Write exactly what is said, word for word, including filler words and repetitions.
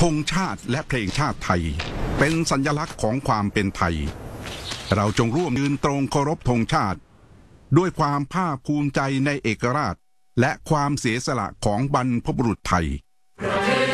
ธงชาติและเพลงชาติไทยเป็นสัญลักษณ์ของความเป็นไทยเราจงร่วมยืนตรงเคารพธงชาติด้วยความภาคภูมิใจในเอกราชและความเสียสละของบรรพบุรุษไทย